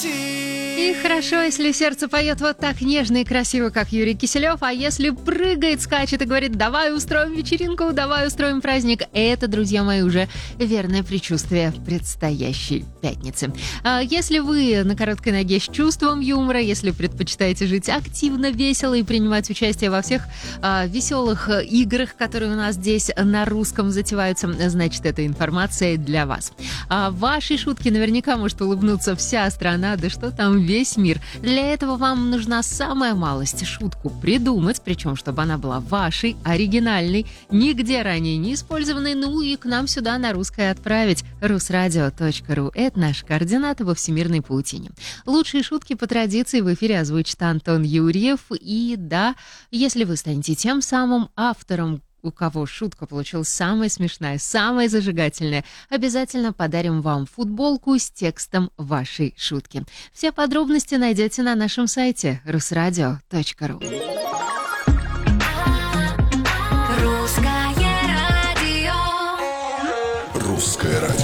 И хорошо, если сердце поет вот так нежно и красиво, как Юрий Киселев, а если прыгает, скачет и говорит: давай устроим вечеринку, давай устроим праздник. Это, друзья мои, уже верное предчувствие предстоящей пятницы. Если вы на короткой ноге с чувством юмора, если предпочитаете жить активно, весело и принимать участие во всех веселых играх, которые у нас здесь на русском затеваются, значит, эта информация для вас. Вашей шутки наверняка может улыбнуться вся страна, да что там, весь мир. Для этого вам нужна самая малость — шутку придумать, причем чтобы она была вашей, оригинальной, нигде ранее не использованной, ну и к нам сюда на русское отправить. rusradio.ru — это наши координаты во всемирной паутине. Лучшие шутки по традиции в эфире озвучит Антон Юрьев. И да, если вы станете тем самым автором, у кого шутка получилась самая смешная, самая зажигательная, обязательно подарим вам футболку с текстом вашей шутки. Все подробности найдете на нашем сайте rusradio.ru. Русское радио.